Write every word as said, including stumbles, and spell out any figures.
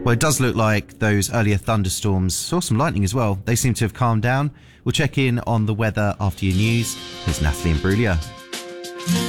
Well, it does look like those earlier thunderstorms saw some lightning as well. They seem to have calmed down. We'll check in on the weather after your news. Here's Natalie Imbruglia.